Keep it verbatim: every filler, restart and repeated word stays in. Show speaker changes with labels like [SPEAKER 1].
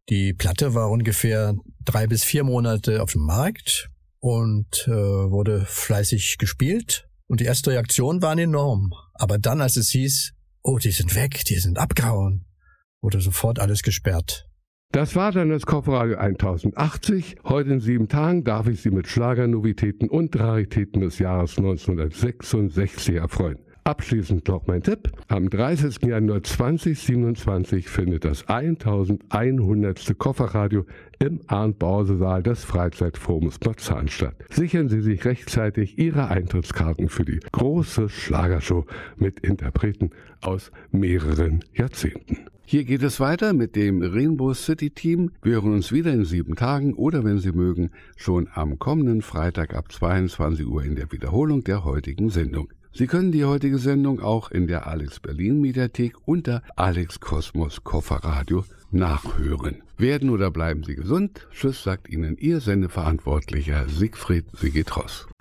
[SPEAKER 1] Die Platte war ungefähr drei bis vier Monate auf dem Markt und äh, wurde fleißig gespielt. Und die erste Reaktion waren enorm. Aber dann, als es hieß, oh, die sind weg, die sind abgehauen, wurde sofort alles gesperrt.
[SPEAKER 2] Das war dann das Kofferradio tausendachtzig. Heute in sieben Tagen darf ich Sie mit Schlagernovitäten und Raritäten des Jahres neunzehnhundertsechsundsechzig erfreuen. Abschließend noch mein Tipp. Am dreißigsten Januar zweitausendsiebenundzwanzig findet das elfhundertste Kofferradio im Arndt-Bause-Saal des Freizeitforums Marzahn statt. Sichern Sie sich rechtzeitig Ihre Eintrittskarten für die große Schlagershow mit Interpreten aus mehreren Jahrzehnten. Hier geht es weiter mit dem Rainbow City Team. Wir hören uns wieder in sieben Tagen oder, wenn Sie mögen, schon am kommenden Freitag ab zweiundzwanzig Uhr in der Wiederholung der heutigen Sendung. Sie können die heutige Sendung auch in der Alex Berlin Mediathek unter Alex Kosmos Kofferradio nachhören. Werden oder bleiben Sie gesund. Tschüss, sagt Ihnen Ihr Sendeverantwortlicher Siegfried Sigetros.